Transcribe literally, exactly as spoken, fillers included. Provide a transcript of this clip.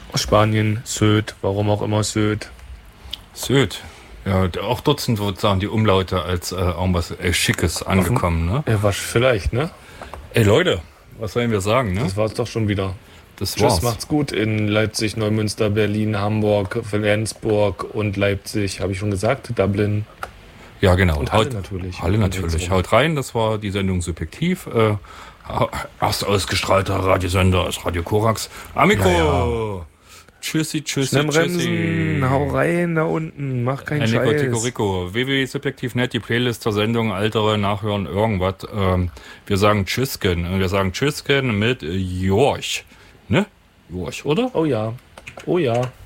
Aus Spanien, Sylt, warum auch immer Sylt. Sylt. Ja, auch dort sind sozusagen die Umlaute als äh, irgendwas äh, Schickes angekommen, ne? Ja, was vielleicht, ne? Ey Leute, was sollen wir sagen, ne? Das war's doch schon wieder. Das Tschüss, war's. macht's gut in Leipzig, Neumünster, Berlin, Hamburg, Flensburg und Leipzig. Habe ich schon gesagt? Dublin. Ja, genau. Und Halle Haut, natürlich. Halle Und natürlich. ringsrum. Haut rein, das war die Sendung Subjektiv. Äh, erst ausgestrahlter Radiosender ist Radio Korax. Amico! Ja, Tschüssi, tschüssi, Schnell tschüssi. bremsen, hau rein da unten, mach keinen Hey, Nico, Scheiß. Tico, Rico. w w w punkt subjektiv punkt net, die Playlist zur Sendung, ältere, nachhören, irgendwas. Ähm, wir sagen Tschüssken. Wir sagen Tschüssken mit Jorch. Ne? Jorch, oder? Oh ja, oh ja.